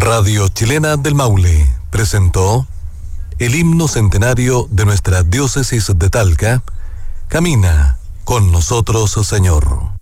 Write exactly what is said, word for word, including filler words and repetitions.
Radio Chilena del Maule presentó el himno centenario de nuestra diócesis de Talca, Camina con nosotros, Señor.